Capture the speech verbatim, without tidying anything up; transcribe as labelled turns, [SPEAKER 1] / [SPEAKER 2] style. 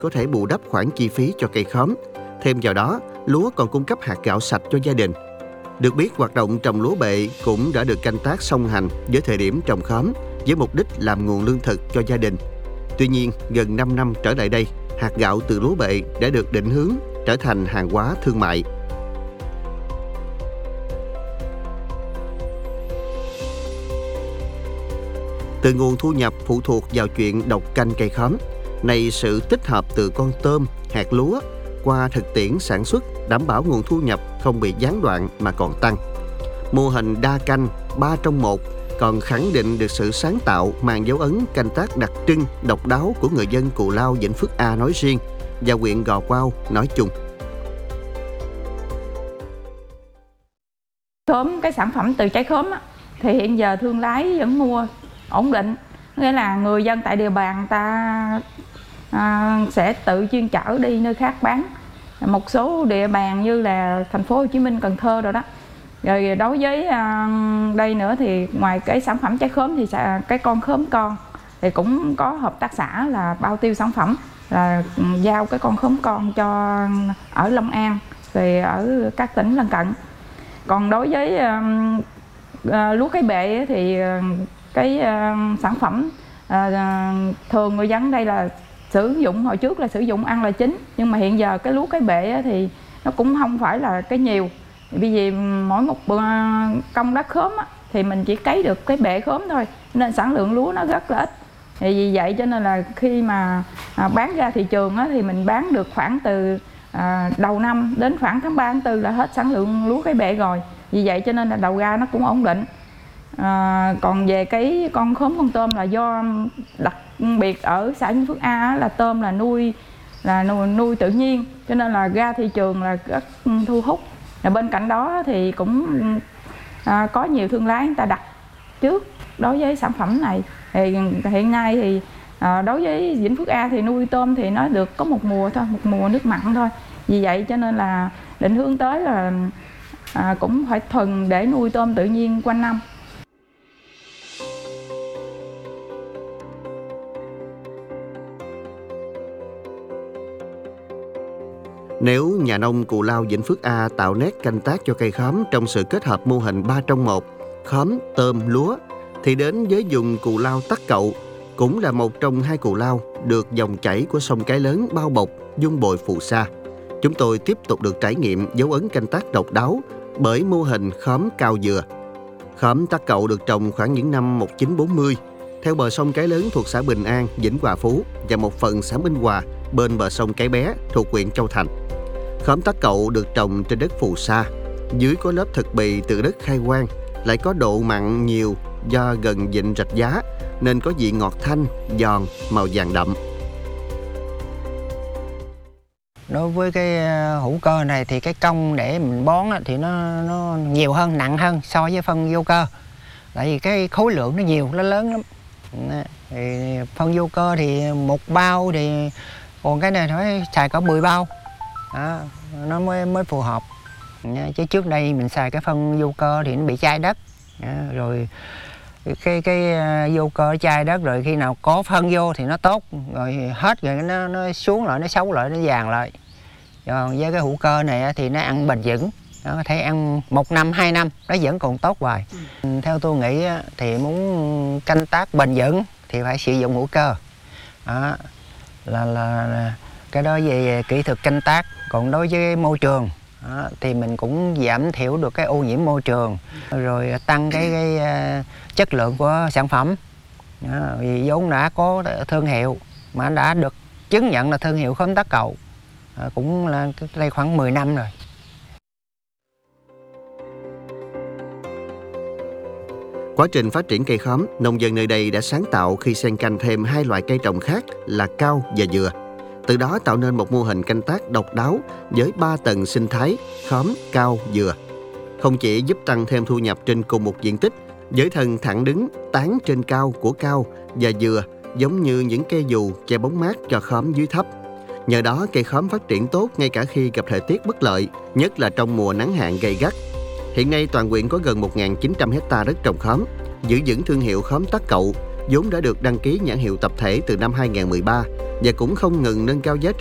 [SPEAKER 1] có thể bù đắp khoản chi phí cho cây khóm. Thêm vào đó, lúa còn cung cấp hạt gạo sạch cho gia đình. Được biết, hoạt động trồng lúa bệ cũng đã được canh tác song hành với thời điểm trồng khóm với mục đích làm nguồn lương thực cho gia đình. Tuy nhiên, gần năm năm trở lại đây, hạt gạo từ lúa bệ đã được định hướng trở thành hàng hóa thương mại. Từ nguồn thu nhập phụ thuộc vào chuyện độc canh cây khóm, nay sự tích hợp từ con tôm, hạt lúa qua thực tiễn sản xuất đảm bảo nguồn thu nhập không bị gián đoạn mà còn tăng. Mô hình đa canh ba trong một còn khẳng định được sự sáng tạo mang dấu ấn canh tác đặc trưng, độc đáo của người dân Cù Lao, Vĩnh Phước A nói riêng và huyện Gò Quao nói chung.
[SPEAKER 2] Khóm, cái sản phẩm từ trái khóm á, thì hiện giờ thương lái vẫn mua ổn định, nghĩa là người dân tại địa bàn ta à, sẽ tự chuyên chở đi nơi khác bán. Một số địa bàn như là thành phố Hồ Chí Minh, Cần Thơ rồi đó. Rồi đối với à, đây nữa thì ngoài cái sản phẩm trái khóm thì cái con khóm con thì cũng có hợp tác xã là bao tiêu sản phẩm, là giao cái con khóm con cho ở Long An về ở các tỉnh lân cận. Còn đối với à, à, lúa cái bệ thì cái uh, sản phẩm uh, thường người dân đây là sử dụng, hồi trước là sử dụng ăn là chính, nhưng mà hiện giờ cái lúa cái bệ thì nó cũng không phải là cái nhiều, bởi vì mỗi một uh, công đất khóm á, thì mình chỉ cấy được cái bệ khóm thôi, nên sản lượng lúa nó rất là ít. Thì vì vậy cho nên là khi mà uh, bán ra thị trường á, thì mình bán được khoảng từ uh, đầu năm đến khoảng tháng ba tháng tư là hết sản lượng lúa cái bệ rồi. Vì vậy cho nên là đầu ra nó cũng ổn định. À, còn về cái con khóm con tôm là do đặc biệt ở xã Vĩnh Phước A là tôm là nuôi là nuôi, nuôi tự nhiên, cho nên là ra thị trường là rất thu hút. Và bên cạnh đó thì cũng à, có nhiều thương lái người ta đặt trước đối với sản phẩm này. Thì hiện nay thì à, đối với Vĩnh Phước A thì nuôi tôm thì nó được có một mùa thôi, một mùa nước mặn thôi. Vì vậy cho nên là định hướng tới là à, cũng phải thuần để nuôi tôm tự nhiên quanh năm.
[SPEAKER 1] Nếu nhà nông Cù Lao, Vĩnh Phước A tạo nét canh tác cho cây khóm trong sự kết hợp mô hình ba trong một, khóm, tôm, lúa, thì đến với vùng Cù Lao Tắc Cậu, cũng là một trong hai Cù Lao được dòng chảy của sông Cái Lớn bao bọc, dung bồi phù sa. Chúng tôi tiếp tục được trải nghiệm dấu ấn canh tác độc đáo bởi mô hình khóm cao dừa. Khóm Tắc Cậu được trồng khoảng những năm một nghìn chín trăm bốn mươi, theo bờ sông Cái Lớn thuộc xã Bình An, Vĩnh Hòa Phú và một phần xã Minh Hòa bên bờ sông Cái Bé thuộc huyện Châu Thành. Khóm Tắc Cậu được trồng trên đất phù sa, dưới có lớp thực bì từ đất khai quang, lại có độ mặn nhiều do gần vịnh Rạch Giá nên có vị ngọt thanh, giòn, màu vàng đậm.
[SPEAKER 3] Đối với cái hữu cơ này thì cái công để mình bón thì nó nó nhiều hơn, nặng hơn so với phân vô cơ. Tại vì cái khối lượng nó nhiều, nó lớn lắm. Thì phân vô cơ thì một bao thì còn cái này phải xài cả mười bao. Đó, nó mới mới phù hợp. Chứ trước đây mình xài cái phân vô cơ thì nó bị chai đất. Đó, rồi cái cái vô cơ chai đất, rồi khi nào có phân vô thì nó tốt, rồi hết rồi nó nó xuống lại, nó xấu lại, nó vàng lại. Còn với cái hữu cơ này thì nó ăn bền vững, nó có thể ăn một năm hai năm nó vẫn còn tốt hoài. Ừ. Theo tôi nghĩ thì muốn canh tác bền vững thì phải sử dụng hữu cơ. Đó, là, là, là cái đó về, về kỹ thuật canh tác. Còn đối với môi trường đó, thì mình cũng giảm thiểu được cái ô nhiễm môi trường, rồi tăng cái, cái uh, chất lượng của sản phẩm. Đó, vì vốn đã có thương hiệu mà đã được chứng nhận là thương hiệu khóm Tắc Cậu, à, cũng là đây khoảng mười năm rồi.
[SPEAKER 1] Quá trình phát triển cây khóm, nông dân nơi đây đã sáng tạo khi xen canh thêm hai loại cây trồng khác là cao và dừa. Từ đó tạo nên một mô hình canh tác độc đáo với ba tầng sinh thái khóm, cao, dừa. Không chỉ giúp tăng thêm thu nhập trên cùng một diện tích, với thân thẳng đứng, tán trên cao của cao và dừa giống như những cây dù che bóng mát cho khóm dưới thấp. Nhờ đó cây khóm phát triển tốt ngay cả khi gặp thời tiết bất lợi, nhất là trong mùa nắng hạn gay gắt. Hiện nay toàn huyện có gần một nghìn chín trăm héc ta đất trồng khóm, giữ vững thương hiệu khóm Tắc Cậu, vốn đã được đăng ký nhãn hiệu tập thể từ năm hai nghìn không trăm mười ba và cũng không ngừng nâng cao giá trị